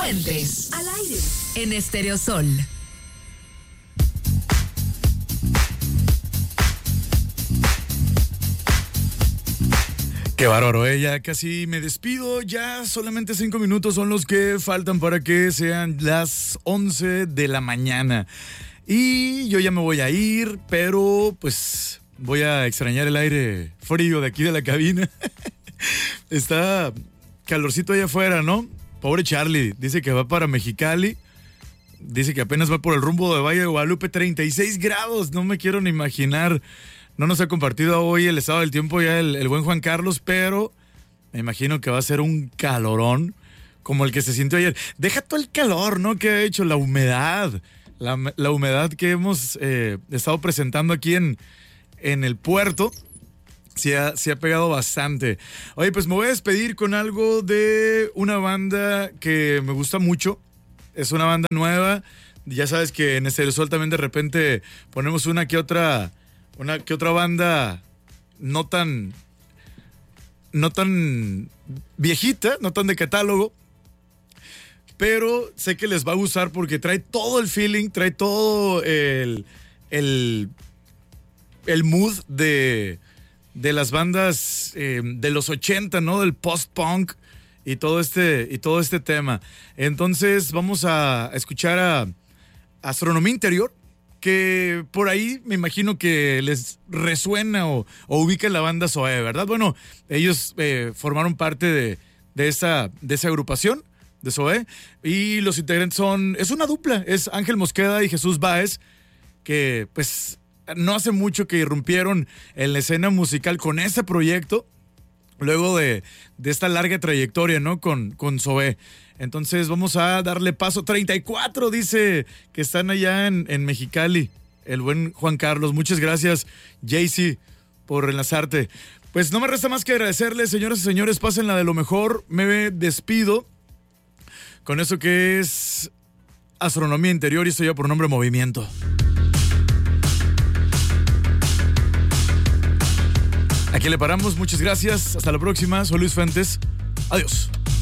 Fuentes, al aire, en Estéreo Sol. Qué bárbaro, ya casi me despido, ya solamente 5 minutos son los que faltan para que sean las 11 de la mañana. Y yo ya me voy a ir, pero pues voy a extrañar el aire frío de aquí de la cabina. Está calorcito allá afuera, ¿no? Pobre Charlie, dice que va para Mexicali, dice que apenas va por el rumbo de Valle de Guadalupe, 36 grados, no me quiero ni imaginar. No nos ha compartido hoy el estado del tiempo ya el buen Juan Carlos, pero me imagino que va a ser un calorón como el que se sintió ayer. Deja todo el calor, ¿no? Que ha hecho la humedad, la humedad que hemos estado presentando aquí en el puerto. Se ha pegado bastante. Oye, pues me voy a despedir con algo de una banda que me gusta mucho. Es una banda nueva. Ya sabes que en Estéreo Sol también de repente ponemos una que otra banda no tan viejita, no tan de catálogo, pero sé que les va a gustar porque trae todo el feeling, trae todo el mood de las bandas de los 80, ¿no? Del post-punk y todo este tema. Entonces vamos a escuchar a Astronomía Interior, que por ahí me imagino que les resuena o ubica la banda Zoé, ¿verdad? Bueno, ellos formaron parte de esa agrupación de Zoé, y los integrantes es una dupla, es Ángel Mosqueda y Jesús Báez, que pues no hace mucho que irrumpieron en la escena musical con ese proyecto, luego de esta larga trayectoria, ¿no? Con Zoé. Entonces vamos a darle paso. 34 dice que están allá en Mexicali, el buen Juan Carlos. Muchas gracias, Jaycee, por enlazarte. Pues no me resta más que agradecerles, señoras y señores, pásenla de lo mejor. Me despido con eso que es Astronomía Interior, y esto ya por nombre Movimiento. Aquí le paramos, muchas gracias, hasta la próxima. Soy Luis Fuentes, adiós.